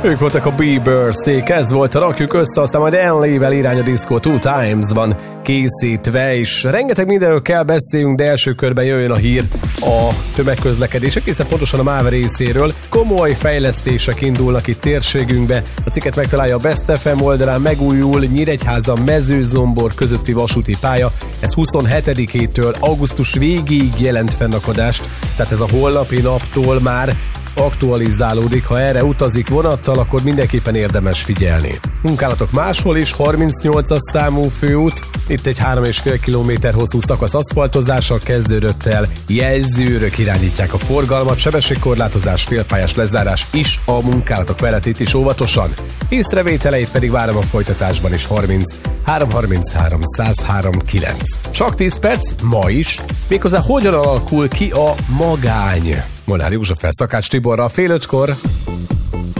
Ők voltak a Biebersék, ez volt a Rakjuk Össze, aztán majd Enlével irány a diszkó, Two Times van készítve, és rengeteg mindenről kell beszéljünk, de első körben jöjjön a hír a tömegközlekedés, egészen pontosan a MÁV részéről. Komoly fejlesztések indulnak itt térségünkbe, a cikket megtalálja a Best FM oldalán, megújul Nyíregyháza-Mezőzombor közötti vasúti pálya, ez 27-től augusztus végéig jelent fennakadást, tehát ez a holnapi naptól már aktualizálódik, ha erre utazik vonattal, akkor mindenképpen érdemes figyelni. Munkálatok máshol is, 38-as számú főút, itt egy 3,5 km hosszú szakasz aszfaltozással kezdődött el, jelzőrök irányítják a forgalmat, sebességkorlátozás, félpályás lezárás is a munkálatok mellett, itt is óvatosan. Észrevételeit pedig várom a folytatásban is, 333 103 9. Csak 10 perc, ma is, méghozzá hogyan alakul ki a magány? Molnár Józseffel, Szakács Tiborral fél 5-kor.